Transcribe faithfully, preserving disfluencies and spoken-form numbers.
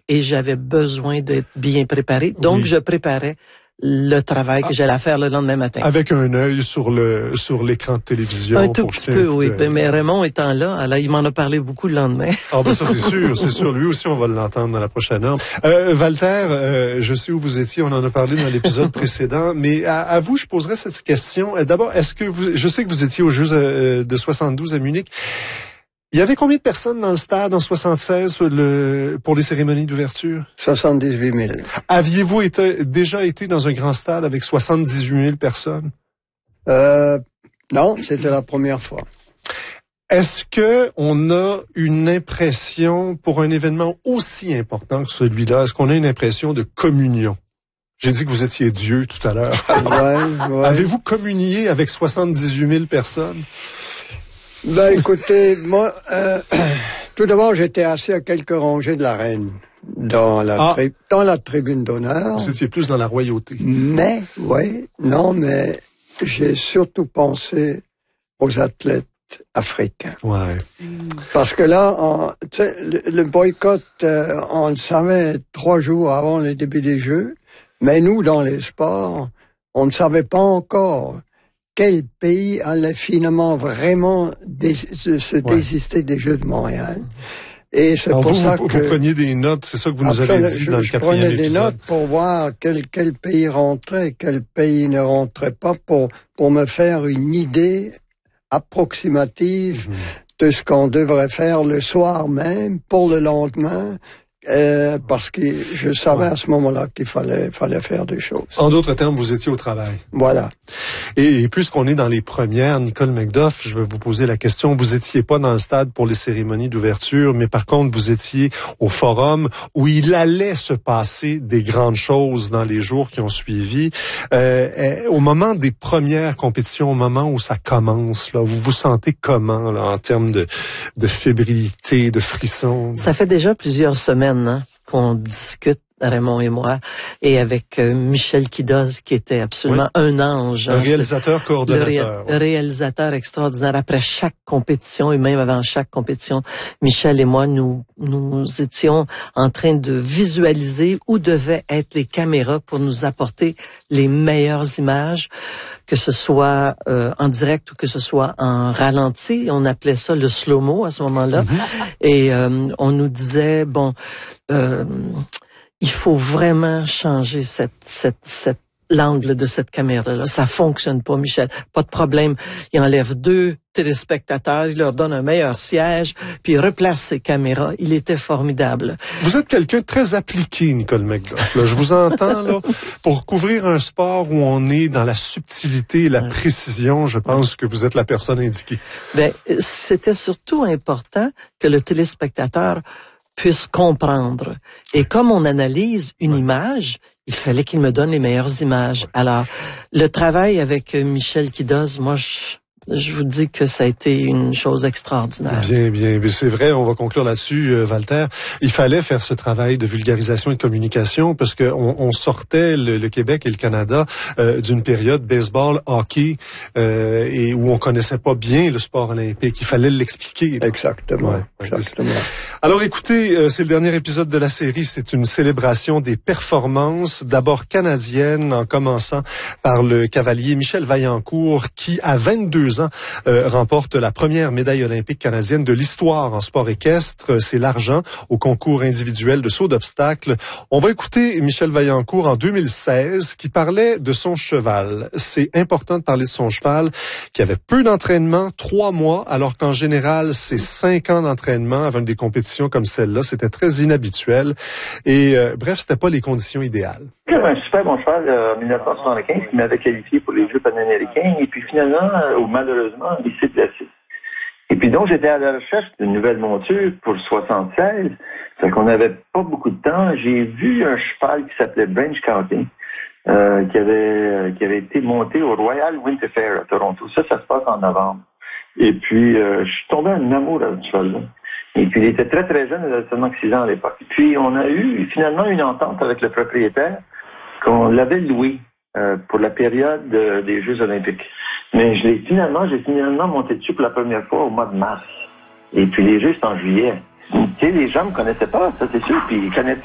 et j'avais besoin d'être bien préparé. Donc, oui. je préparais le travail que j'allais faire le lendemain matin. Avec un œil sur le sur l'écran de télévision. Un tout petit peu, oui. De... Mais Raymond étant là, alors il m'en a parlé beaucoup le lendemain. Ah ben ça c'est sûr, c'est sûr. Lui aussi, on va l'entendre dans la prochaine heure. Euh, Walter, euh, je sais où vous étiez, on en a parlé dans l'épisode précédent, mais à, à vous, je poserais cette question. D'abord, est-ce que vous, je sais que vous étiez aux Jeux de soixante-douze à Munich. Il y avait combien de personnes dans le stade en soixante-seize pour, le, pour les cérémonies d'ouverture? soixante-dix-huit mille. Aviez-vous été, déjà été dans un grand stade avec soixante-dix-huit mille personnes? Euh, non, c'était la première fois. Est-ce que on a une impression, pour un événement aussi important que celui-là, est-ce qu'on a une impression de communion? J'ai dit que vous étiez Dieu tout à l'heure. Ouais, ouais. Avez-vous communié avec soixante-dix-huit mille personnes? Ben, écoutez, moi, euh, tout d'abord, j'étais assis à quelques rangées de la reine, dans la, ah. tri- dans la tribune d'honneur. Vous étiez plus dans la royauté. Mais, oui, non, mais j'ai surtout pensé aux athlètes africains. Ouais. Parce que là, on, le, le boycott, euh, on le savait trois jours avant le début des Jeux, mais nous, dans les sports, on ne savait pas encore quel pays allait finalement vraiment dés- se ouais. désister des Jeux de Montréal. Et c'est Alors pour vous, ça vous, que... Vous preniez des notes, c'est ça que vous nous avez dit je, dans le je quatrième prenais épisode. des notes pour voir quel, quel pays rentrait, quel pays ne rentrait pas, pour, pour me faire une idée approximative mm-hmm. de ce qu'on devrait faire le soir même, pour le lendemain, Euh, parce que je savais ouais. à ce moment-là qu'il fallait fallait faire des choses. En d'autres termes, vous étiez au travail. Voilà. Et, et puisqu'on est dans les premières, Nicole Macduff, je vais vous poser la question. Vous étiez pas dans le stade pour les cérémonies d'ouverture, mais par contre, vous étiez au forum où il allait se passer des grandes choses dans les jours qui ont suivi. Euh, au moment des premières compétitions, au moment où ça commence, là, vous vous sentez comment là, en termes de, de fébrilité, de frissons? Ça fait déjà plusieurs semaines Hein, qu'on discute, Raymond et moi, et avec euh, Michel Kidoz, qui était absolument oui. un ange. Le hein, réalisateur coordonnateur. Le, ré- oui. le réalisateur extraordinaire. Après chaque compétition, et même avant chaque compétition, Michel et moi, nous nous étions en train de visualiser où devaient être les caméras pour nous apporter les meilleures images, que ce soit euh, en direct ou que ce soit en ralenti. On appelait ça le slow-mo à ce moment-là. Mm-hmm. Et euh, on nous disait, bon... Euh, il faut vraiment changer cette, cette, cette, l'angle de cette caméra-là. Ça fonctionne pas, Michel. Pas de problème. Il enlève deux téléspectateurs, il leur donne un meilleur siège, puis il replace ses caméras. Il était formidable. Vous êtes quelqu'un de très appliqué, Nicole Macduff. Là. Je vous entends, là, pour couvrir un sport où on est dans la subtilité et la ouais. précision, je pense ouais. que vous êtes la personne indiquée. Ben, c'était surtout important que le téléspectateur puisse comprendre. Et comme on analyse une ouais. image, il fallait qu'il me donne les meilleures images. Ouais. Alors, le travail avec Michel Kidoz, moi, je, je vous dis que ça a été une chose extraordinaire. Bien, bien. Mais c'est vrai, on va conclure là-dessus, euh, Walter. Il fallait faire ce travail de vulgarisation et de communication parce que on, on sortait le, le Québec et le Canada euh, d'une période baseball, hockey, euh, et où on connaissait pas bien le sport olympique. Il fallait l'expliquer. Exactement. Ouais, exactement. Alors, écoutez, euh, c'est le dernier épisode de la série. C'est une célébration des performances, d'abord canadiennes, en commençant par le cavalier Michel Vaillancourt, qui, à vingt-deux ans, euh, remporte la première médaille olympique canadienne de l'histoire en sport équestre. C'est l'argent au concours individuel de saut d'obstacles. On va écouter Michel Vaillancourt en deux mille seize qui parlait de son cheval. C'est important de parler de son cheval qui avait peu d'entraînement, trois mois, alors qu'en général, c'est cinq ans d'entraînement avant des compétitions comme celle-là. C'était très inhabituel. Et euh, bref, c'était pas les conditions idéales. J'avais un super bon cheval euh, en dix-neuf cent soixante-quinze qui m'avait qualifié pour les Jeux panaméricains et puis finalement, euh, malheureusement, il s'est blessé. Et puis donc, j'étais à la recherche d'une nouvelle monture pour le soixante-seize. Fait qu'on n'avait pas beaucoup de temps. J'ai vu un cheval qui s'appelait Branch County, euh, qui avait euh, qui avait été monté au Royal Winter Fair à Toronto. Ça, ça se passe en novembre. Et puis, euh, je suis tombé en amour avec ce cheval-là. Et puis, il était très, très jeune, il avait seulement six ans à l'époque. Puis, on a eu finalement une entente avec le propriétaire qu'on l'avait loué euh, pour la période euh, des Jeux olympiques. Mais je l'ai finalement, j'ai finalement monté dessus pour la première fois au mois de mars. Et puis, les Jeux, c'est en juillet. Tu sais, les gens me connaissaient pas, ça c'est sûr, puis ils connaissaient